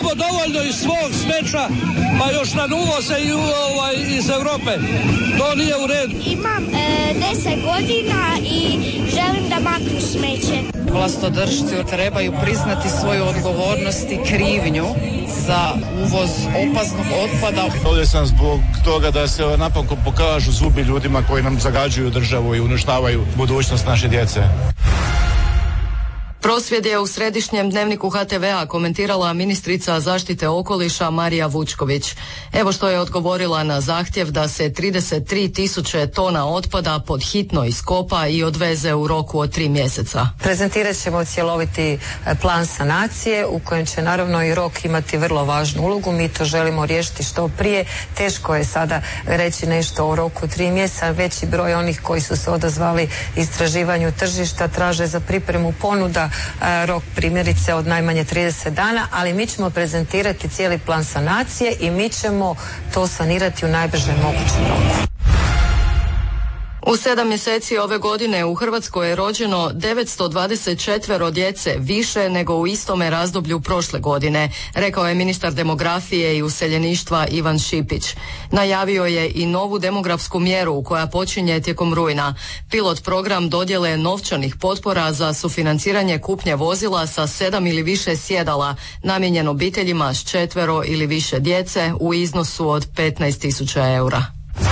imamo dovoljno iz svog smeća, pa još na uvoze iz Europe. To nije u redu. Imam 10 godina i želim da maknu smeće. Vlastodršci trebaju priznati svoju odgovornost i krivnju za uvoz opasnog otpada. Ovdje sam zbog toga da se napokon pokažu zubi ljudima koji nam zagađuju državu i uništavaju budućnost naše djece. Prosvjed je u središnjem dnevniku HTV-a komentirala ministrica zaštite okoliša Marija Vučković. Evo što je odgovorila na zahtjev da se 33.000 tona otpada pod hitno iskopa i odveze u roku od 3 mjeseca. Prezentirat ćemo cjeloviti plan sanacije u kojem će naravno i rok imati vrlo važnu ulogu. Mi to želimo riješiti što prije. Teško je sada reći nešto o roku 3 mjeseca. Veći broj onih koji su se odazvali istraživanju tržišta traže za pripremu ponuda rok primjerice od najmanje 30 dana, ali mi ćemo prezentirati cijeli plan sanacije i mi ćemo to sanirati u najbržem mogućem roku. U 7 mjeseci ove godine u Hrvatskoj je rođeno 924 djece više nego u istome razdoblju prošle godine, rekao je ministar demografije i useljeništva Ivan Šipić. Najavio je i novu demografsku mjeru koja počinje tijekom rujna. Pilot program dodjele novčanih potpora za sufinanciranje kupnje vozila sa 7 ili više sjedala, namijenjen obiteljima s 4 ili više djece u iznosu od 15.000 eura.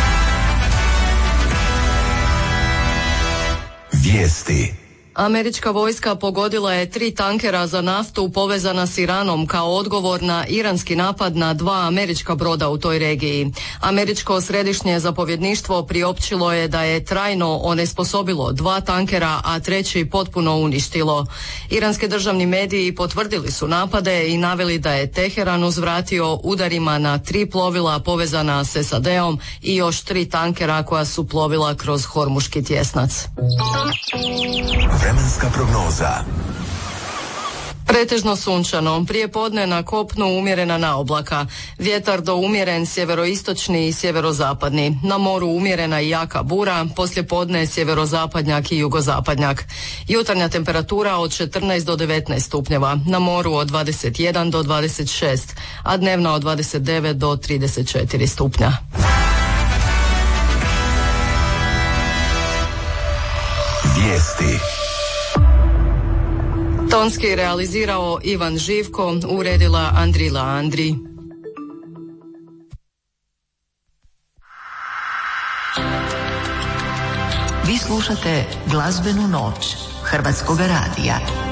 Vijesti. Američka vojska pogodila je 3 tankera za naftu povezana s Iranom kao odgovor na iranski napad na 2 američka broda u toj regiji. Američko središnje zapovjedništvo priopćilo je da je trajno onesposobilo 2 tankera, a 3. potpuno uništilo. Iranski državni mediji potvrdili su napade i naveli da je Teheran uzvratio udarima na 3 plovila povezana s SAD-om i još 3 tankera koja su plovila kroz Hormuški tjesnac. Vremenska prognoza. Pretežno sunčano, prije podne na kopnu umjerena naoblaka, vjetar do umjeren sjeveroistočni i sjeverozapadni, na moru umjerena i jaka bura, poslije podne sjeverozapadnjak i jugozapadnjak. Jutarnja temperatura od 14 do 19 stupnjeva, na moru od 21 do 26, a dnevna od 29 do 34 stupnja. Vijesti. Tonski realizirao Ivan Živko, uredila Andrila Andri. Vi slušate Glazbenu noć Hrvatskog radija.